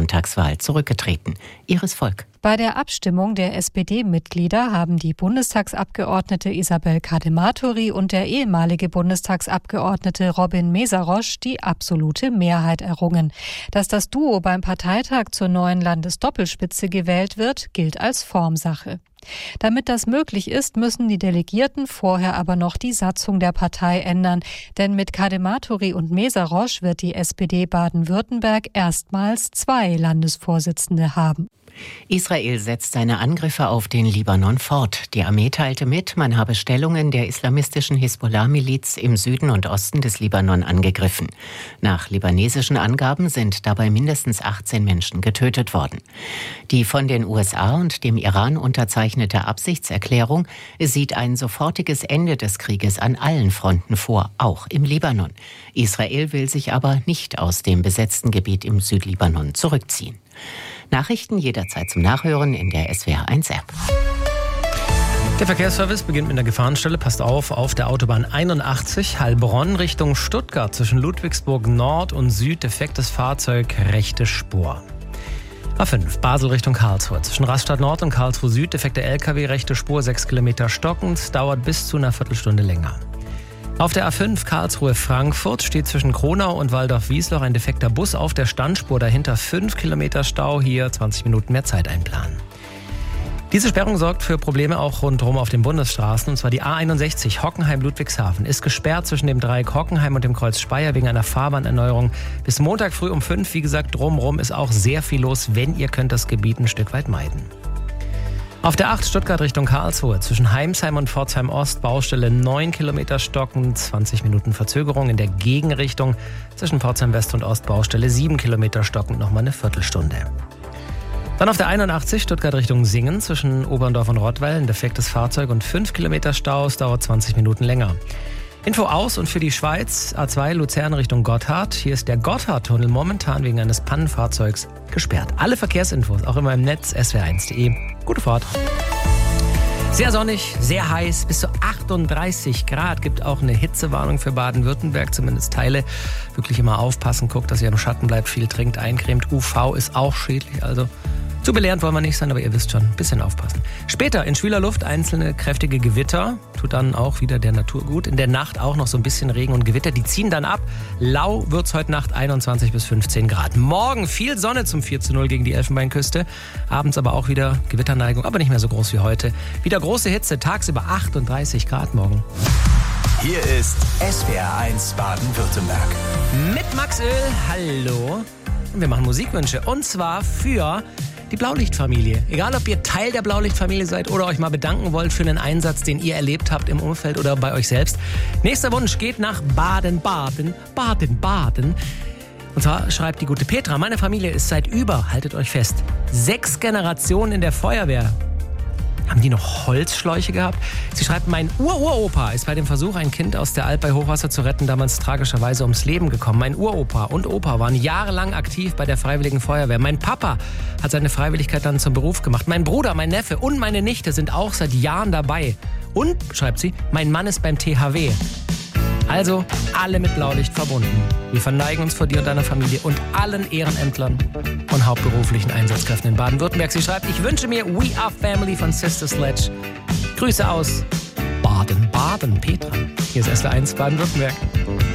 Landtagswahl zurückgetreten. Iris Volk. Bei der Abstimmung der SPD-Mitglieder haben die Bundestagsabgeordnete Isabel Cadematori und der ehemalige Bundestagsabgeordnete Robin Mesarosch die absolute Mehrheit errungen. Dass das Duo beim Parteitag zur neuen Landesdoppelspitze gewählt wird, gilt als Formsache. Damit das möglich ist, müssen die Delegierten vorher aber noch die Satzung der Partei ändern. Denn mit Cadematori und Mesarosch wird die SPD Baden-Württemberg erstmals 2 Landesvorsitzende haben. Israel setzt seine Angriffe auf den Libanon fort. Die Armee teilte mit, man habe Stellungen der islamistischen Hisbollah-Miliz im Süden und Osten des Libanon angegriffen. Nach libanesischen Angaben sind dabei mindestens 18 Menschen getötet worden. Die von den USA und dem Iran unterzeichnete Absichtserklärung sieht ein sofortiges Ende des Krieges an allen Fronten vor, auch im Libanon. Israel will sich aber nicht aus dem besetzten Gebiet im Südlibanon zurückziehen. Nachrichten jederzeit zum Nachhören in der SWR1-App. Der Verkehrsservice beginnt mit einer Gefahrenstelle. Passt auf der Autobahn 81 Heilbronn Richtung Stuttgart zwischen Ludwigsburg Nord und Süd. Defektes Fahrzeug, rechte Spur. A5 Basel Richtung Karlsruhe zwischen Rastatt Nord und Karlsruhe Süd. Defekte LKW, rechte Spur, 6 Kilometer stockend. Dauert bis zu einer Viertelstunde länger. Auf der A5 Karlsruhe-Frankfurt steht zwischen Kronau und Waldorf-Wiesloch ein defekter Bus auf der Standspur. Dahinter 5 Kilometer Stau, hier 20 Minuten mehr Zeit einplanen. Diese Sperrung sorgt für Probleme auch rundherum auf den Bundesstraßen. Und zwar die A61 Hockenheim-Ludwigshafen ist gesperrt zwischen dem Dreieck Hockenheim und dem Kreuz Speyer wegen einer Fahrbahnerneuerung. Bis Montag früh um 5, wie gesagt, drumherum ist auch sehr viel los. Wenn ihr könnt das Gebiet ein Stück weit meiden. Auf der 8 Stuttgart Richtung Karlsruhe zwischen Heimsheim und Pforzheim Ost Baustelle 9 Kilometer stockend, 20 Minuten Verzögerung in der Gegenrichtung. Zwischen Pforzheim West und Ost Baustelle 7 Kilometer stockend, nochmal eine Viertelstunde. Dann auf der 81 Stuttgart Richtung Singen zwischen Oberndorf und Rottweil ein defektes Fahrzeug und 5 Kilometer Stau, es dauert 20 Minuten länger. Info aus und für die Schweiz, A2 Luzern Richtung Gotthard. Hier ist der Gotthardtunnel momentan wegen eines Pannenfahrzeugs gesperrt. Alle Verkehrsinfos, auch immer im Netz, swr1.de. Gute Fahrt. Sehr sonnig, sehr heiß, bis zu 38 Grad. Gibt auch eine Hitzewarnung für Baden-Württemberg, zumindest Teile. Wirklich immer aufpassen, guckt, dass ihr im Schatten bleibt, viel trinkt, eincremt. UV ist auch schädlich, also zu belehrend wollen wir nicht sein, aber ihr wisst schon, ein bisschen aufpassen. Später in schwüler Luft einzelne kräftige Gewitter, tut dann auch wieder der Natur gut. In der Nacht auch noch so ein bisschen Regen und Gewitter, die ziehen dann ab. Lau wird's heute Nacht 21 bis 15 Grad. Morgen viel Sonne zum 4:0 gegen die Elfenbeinküste. Abends aber auch wieder Gewitterneigung, aber nicht mehr so groß wie heute. Wieder große Hitze, tagsüber 38 Grad morgen. Hier ist SWR1 Baden-Württemberg. Mit Max Öl, hallo. Wir machen Musikwünsche und zwar für die Blaulichtfamilie. Egal, ob ihr Teil der Blaulichtfamilie seid oder euch mal bedanken wollt für einen Einsatz, den ihr erlebt habt im Umfeld oder bei euch selbst. Nächster Wunsch geht nach Baden-Baden. Baden-Baden. Und zwar schreibt die gute Petra, meine Familie ist seit haltet euch fest, 6 Generationen in der Feuerwehr. Haben die noch Holzschläuche gehabt? Sie schreibt, mein Uropa ist bei dem Versuch, ein Kind aus der Alp bei Hochwasser zu retten, damals tragischerweise ums Leben gekommen. Mein Uropa und Opa waren jahrelang aktiv bei der Freiwilligen Feuerwehr. Mein Papa hat seine Freiwilligkeit dann zum Beruf gemacht. Mein Bruder, mein Neffe und meine Nichte sind auch seit Jahren dabei. Und, schreibt sie, mein Mann ist beim THW. Also alle mit Blaulicht verbunden. Wir verneigen uns vor dir und deiner Familie und allen Ehrenämtlern und hauptberuflichen Einsatzkräften in Baden-Württemberg. Sie schreibt, ich wünsche mir We Are Family von Sister Sledge. Grüße aus Baden-Baden, Petra. Hier ist SWR1 Baden-Württemberg.